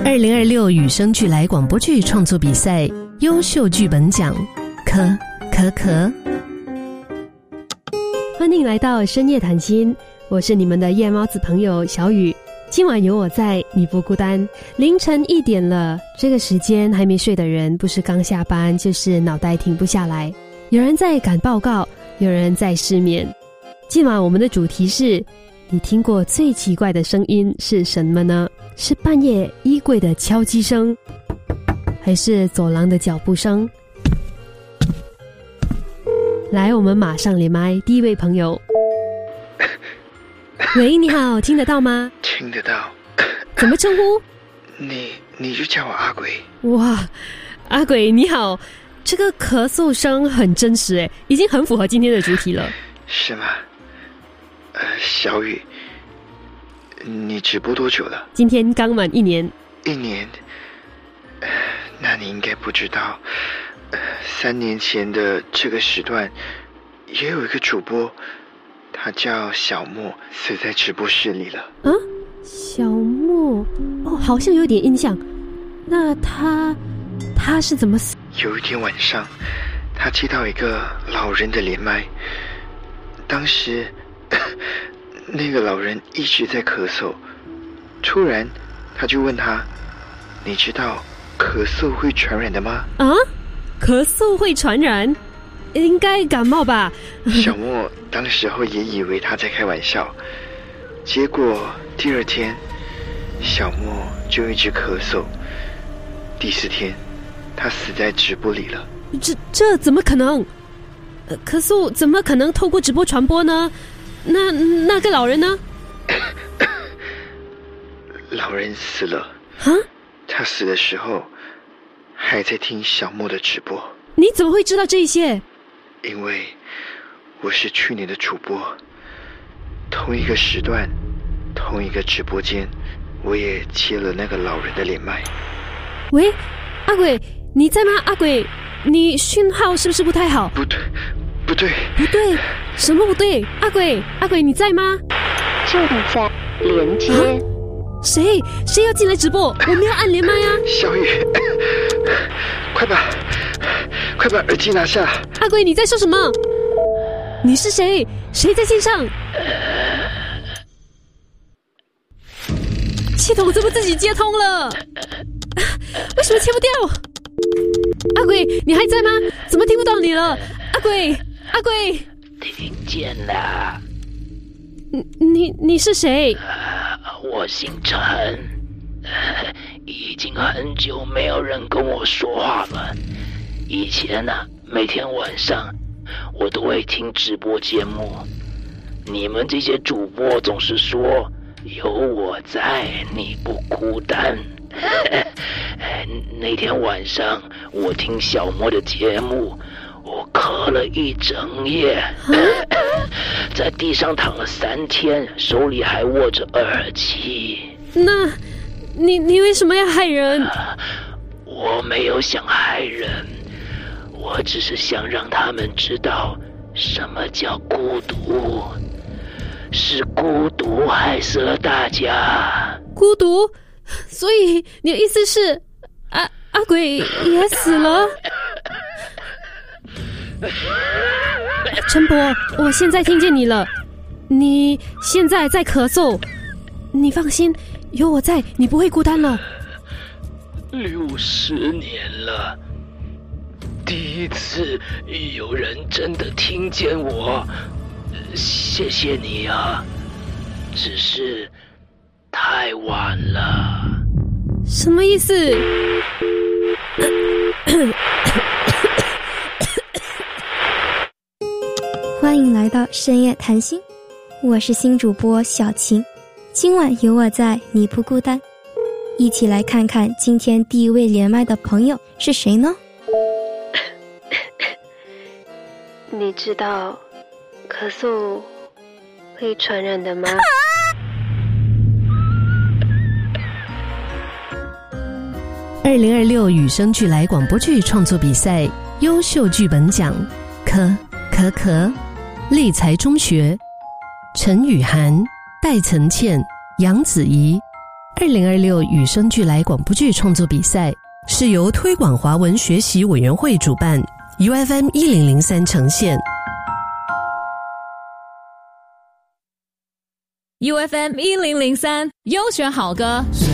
2026有声剧来广播剧创作比赛优秀剧本奖，可。欢迎来到深夜谈心，我是你们的夜猫子朋友小雨。今晚有我在，你不孤单。凌晨1点了，这个时间还没睡的人，不是刚下班，就是脑袋停不下来。有人在赶报告，有人在失眠。今晚我们的主题是：你听过最奇怪的声音是什么呢？是半夜衣柜的敲击声，还是走廊的脚步声？来，我们马上连麦，第一位朋友。喂，你好，听得到吗？ 听得到。 怎么称呼？ 你就叫我阿鬼。 哇，阿鬼你好，这个咳嗽声很真实诶，已经很符合今天的主题了。 是吗？小雨，你直播多久了？ 今天刚满1年。 1年？那你应该不知道，3年前的这个时段，也有一个主播，他叫小莫，死在直播室里了。 啊，小莫？哦，好像有点印象。那他是怎么死？ 有一天晚上，他接到一个老人的连麦，当时那个老人一直在咳嗽，突然他就问他：你知道咳嗽会传染的吗？ 啊？咳嗽会传染？应该感冒吧。 小莫当时候也以为他在开玩笑，结果第2天小莫就一直咳嗽，第4天他死在直播里了。 这怎么可能？咳嗽怎么可能透过直播传播呢？那个老人呢？ 老人死了。 啊？ 他死的时候还在听小莫的直播。 你怎么会知道这些？ 因为我是去年的主播，同一个时段，同一个直播间，我也接了那个老人的连麦。 喂，阿鬼，你在吗？阿鬼，你讯号是不是不太好？ 不对， 什么不对？阿鬼，你在吗？ 正在连接。 谁要进来直播？我没有按连麦啊！ 小雨，快把耳机拿下！ 阿鬼，你在说什么？你是谁？谁在线上？系统怎么自己接通了？为什么切不掉？阿鬼，你还在吗？怎么听不到你了？阿鬼， 听见了。 你是谁？ 我姓陈，已经很久没有人跟我说话了。以前每天晚上我都会听直播节目，你们这些主播总是说有我在，你不孤单。那天晚上我听小莫的节目，我咳了1整夜，在地上躺了3天，手里还握着耳机。 那你为什么要害人？ 我没有想害人，我只是想让他们知道什么叫孤独，是孤独害死了大家。 孤独？所以你的意思是阿鬼也死了？陈伯，我现在听见你了，你现在在咳嗽，你放心，有我在，你不会孤单了。 60年了，第一次有人真的听见我，谢谢你啊，只是太晚了。 什么意思？ 欢迎来到深夜谈心，我是新主播小晴，今晚有我在，你不孤单。一起来看看今天第一位连麦的朋友是谁呢？ 你知道咳嗽会传染的吗 ？2026有声剧来广播剧创作比赛优秀剧本奖，可立才中学，陈雨涵、戴岑倩、杨子怡， 2026与生俱来广播剧创作比赛是由推广华文学习委员会主办， UFM 1003呈现。 UFM 1003优选好歌。